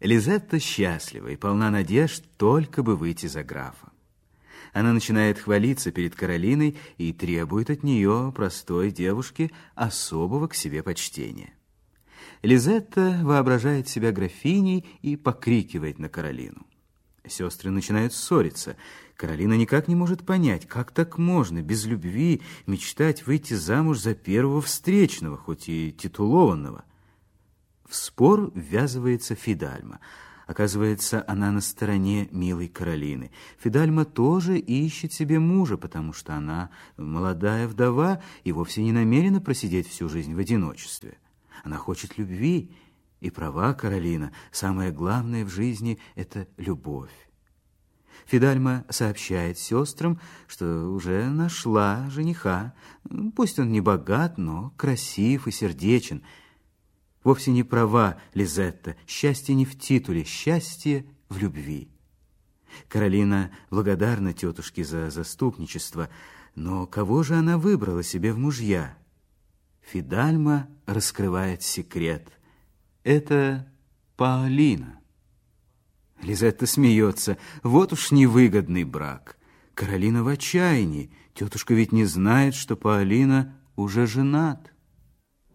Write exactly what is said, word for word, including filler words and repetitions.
Лизетта счастлива и полна надежд только бы выйти за графа. Она начинает хвалиться перед Каролиной и требует от нее, простой девушки, особого к себе почтения. Лизетта воображает себя графиней и покрикивает на Каролину. Сестры начинают ссориться. Каролина никак не может понять, как так можно без любви мечтать выйти замуж за первого встречного, хоть и титулованного. В спор ввязывается Фидальма. Оказывается, она на стороне милой Каролины. Фидальма тоже ищет себе мужа, потому что она молодая вдова и вовсе не намерена просидеть всю жизнь в одиночестве. Она хочет любви, и права Каролина. Самое главное в жизни — это любовь. Фидальма сообщает сестрам, что уже нашла жениха. Пусть он не богат, но красив и сердечен. Вовсе не права Лизетта. Счастье не в титуле, счастье в любви. Каролина благодарна тетушке за заступничество, но кого же она выбрала себе в мужья? Фидальма раскрывает секрет. Это Паолина. Лизетта смеется. Вот уж невыгодный брак. Каролина в отчаянии. Тетушка ведь не знает, что Паолина уже женат.